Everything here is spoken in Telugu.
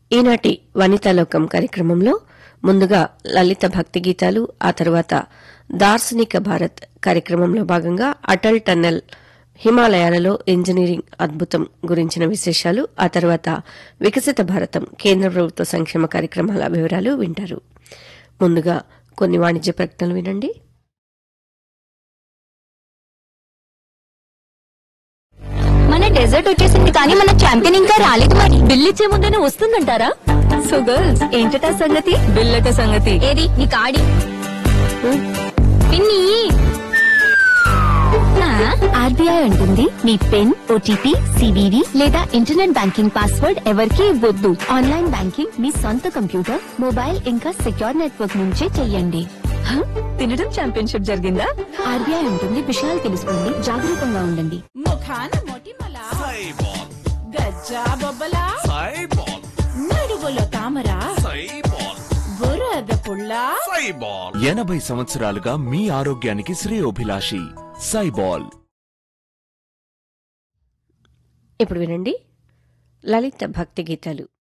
ఈనాటి వనితాలోకం కార్యక్రమంలో ముందుగా లలిత భక్తి గీతాలు, ఆ తర్వాత దార్శనిక భారత్ కార్యక్రమంలో భాగంగా అటల్ టన్నెల్ హిమాలయాలలో ఇంజనీరింగ్ అద్భుతం గురించిన విశేషాలు, ఆ తర్వాత వికసిత భారతం కేంద్ర ప్రభుత్వ సంక్షేమ కార్యక్రమాల వివరాలు వింటారు. ముందుగా కొన్ని వాణిజ్య ప్రకటనలు వినండి. మన డెజర్ట్ వచ్చేసింది కానీ మన ఛాంపియన్ ఇంకా రాలేదు. మరి బిల్ ఇచ్చే ముందేనే వస్తుందంటారా? సో గర్ల్స్, ఏంటట సంగతి? బిల్లట సంగతి ఏది? నీ కాడి పిన్ని. ఆర్బీఐ అంటుంది మీ పిన్, ఓటీపీ, సివివి లేదా ఇంటర్నెట్ బ్యాంకింగ్ పాస్వర్డ్ ఎవరికీ ఇవ్వద్దు. ఆన్లైన్ బ్యాంకింగ్ మీ సొంత కంప్యూటర్, మొబైల్ ఇంకా సెక్యూర్ నెట్వర్క్ నుంచే చెయ్యండి. తినడం ఛాంపియన్షిప్ జరిగిందా? ఆర్బీఐ ఉంటుంది, విషయాలు తెలుసుకోండి, జాగరూకంగా ఉండండి. ముఖాన మొటిమల సైబాల్, గజ్జా బొబ్బల సైబాల్, నడువులో తామర సైబాల్, బురద పుల్ల సైబాల్. 80 సంవత్సరాలుగా మీ ఆరోగ్యానికి శ్రేయోభిలాషి సైబాల్. ఇప్పుడు వినండి లలిత భక్తి గీతాలు.